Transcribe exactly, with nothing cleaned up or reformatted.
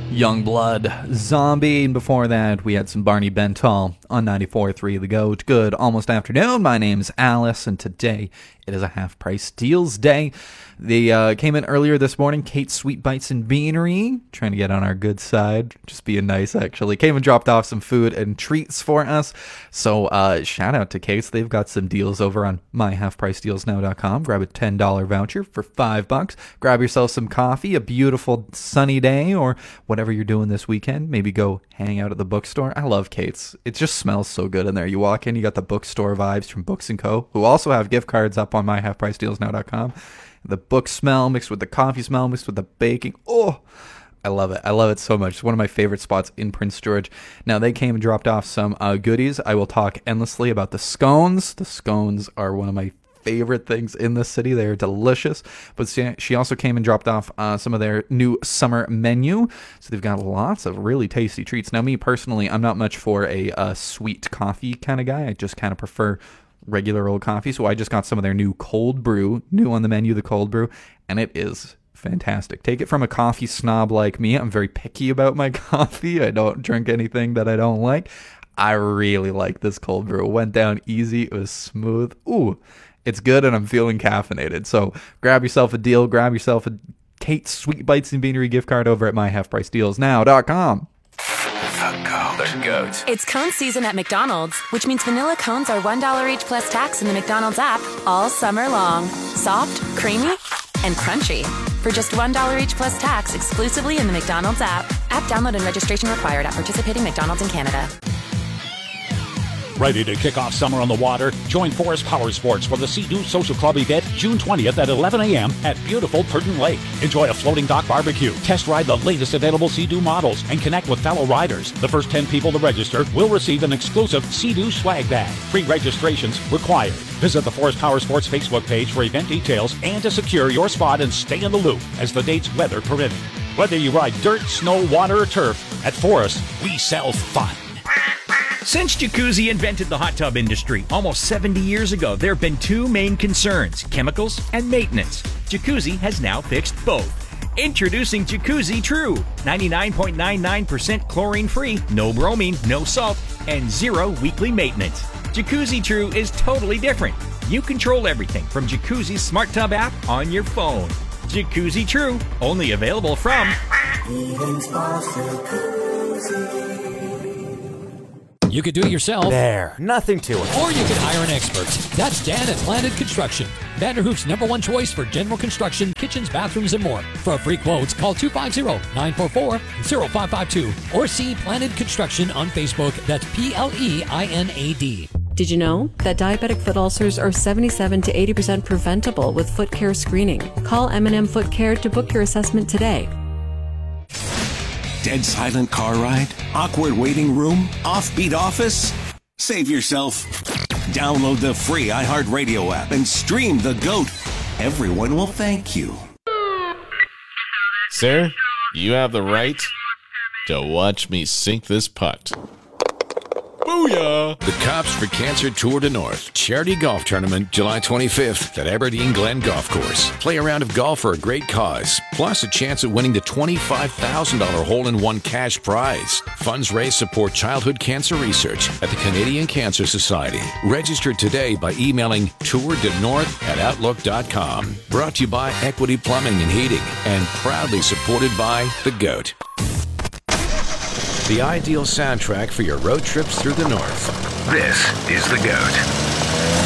Youngblood, Zombie, and before that we had some Barney Bentall on ninety-four point three The Goat. Good almost afternoon. My name's Alice, and today it is a half-price deals day. They uh, came in earlier this morning. Kate's Sweet Bites and Beanery, trying to get on our good side, just being nice actually. Came and dropped off some food and treats for us. So uh, shout out to Kate's. They've got some deals over on my half price deals now dot com. Grab a ten dollars voucher for five bucks. Grab yourself some coffee, a beautiful sunny day, or whatever you're doing this weekend. Maybe go hang out at the bookstore. I love Kate's. It just smells so good in there. You walk in, you got the bookstore vibes from Books and Co., who also have gift cards up on my half price deals now dot com. The book smell mixed with the coffee smell mixed with the baking. Oh, I love it. I love it so much. It's one of my favorite spots in Prince George. Now, they came and dropped off some uh, goodies. I will talk endlessly about the scones. The scones are one of my favorite things in the city. They are delicious. But she also came and dropped off uh, some of their new summer menu. So they've got lots of really tasty treats. Now, me personally, I'm not much for a uh, sweet coffee kind of guy. I just kind of prefer regular old coffee, so I just got some of their new cold brew, new on the menu, the cold brew, and it is fantastic. Take it from a coffee snob like me. I'm very picky about my coffee. I don't drink anything that I don't like. I really like this cold brew. It went down easy. It was smooth. Ooh, it's good, and I'm feeling caffeinated. So grab yourself a deal. Grab yourself a Kate's Sweet Bites and Beanery gift card over at my half price deals now dot com. The Goat. It's cone season at McDonald's, which means vanilla cones are one dollar each plus tax in the McDonald's app all summer long. Soft, creamy, and crunchy. For just one dollar each plus tax exclusively in the McDonald's app. App download and registration required at participating McDonald's in Canada. Ready to kick off summer on the water? Join Forest Power Sports for the Sea-Doo Social Club event June twentieth at eleven a.m. at beautiful Purton Lake. Enjoy a floating dock barbecue, test ride the latest available Sea-Doo models, and connect with fellow riders. The first ten people to register will receive an exclusive Sea-Doo swag bag. Pre-registrations required. Visit the Forest Power Sports Facebook page for event details and to secure your spot and stay in the loop as the date's weather permitting. Whether you ride dirt, snow, water, or turf, at Forest, we sell fun. Since Jacuzzi invented the hot tub industry almost seventy years ago, there have been two main concerns, chemicals and maintenance. Jacuzzi has now fixed both. Introducing Jacuzzi True, ninety-nine point nine nine percent chlorine-free, no bromine, no salt, and zero weekly maintenance. Jacuzzi True is totally different. You control everything from Jacuzzi's Smart Tub app on your phone. Jacuzzi True, only available from You could do it yourself. There, nothing to it. Or you could hire an expert. That's Dan at Planet Construction. Vanderhoof's number one choice for general construction, kitchens, bathrooms, and more. For a free quote, call two five zero, nine four four, zero five five two or see Planet Construction on Facebook. That's P L E I N A D. Did you know that diabetic foot ulcers are seventy-seven to eighty percent preventable with foot care screening? Call M and M Foot Care to book your assessment today. Dead silent car ride? Awkward waiting room? Offbeat office? Save yourself. Download the free iHeartRadio app and stream The Goat. Everyone will thank you. Sir, you have the right to watch me sink this putt. Booyah! The Cops for Cancer Tour de North Charity Golf Tournament, July twenty-fifth at Aberdeen Glen Golf Course. Play a round of golf for a great cause, plus a chance at winning the twenty-five thousand dollars hole-in-one cash prize. Funds raised support childhood cancer research at the Canadian Cancer Society. Register today by emailing tour de north at outlook dot com. Brought to you by Equity Plumbing and Heating and proudly supported by The Goat. The ideal soundtrack for your road trips through the North. This is The Goat.